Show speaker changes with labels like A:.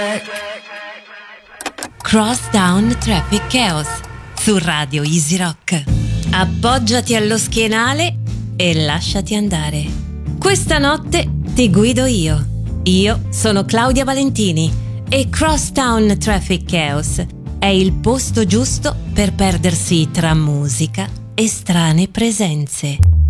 A: Crosstown Traffic Chaos su Radio Easy Rock. Appoggiati allo schienale e lasciati andare. Questa notte ti guido io. Io sono Claudia Valentini e Crosstown Traffic Chaos è il posto giusto per perdersi tra musica e strane presenze.